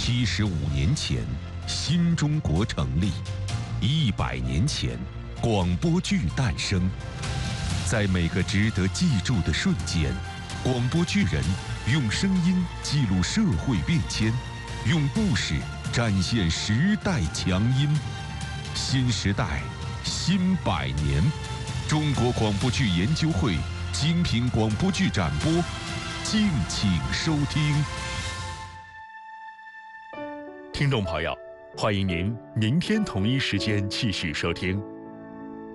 75年前，新中国成立；100年前，广播剧诞生。在每个值得记住的瞬间，广播剧人用声音记录社会变迁，用故事展现时代强音。新时代，新百年，中国广播剧研究会精品广播剧展播，敬请收听。 听众朋友，欢迎您明天同一时间继续收听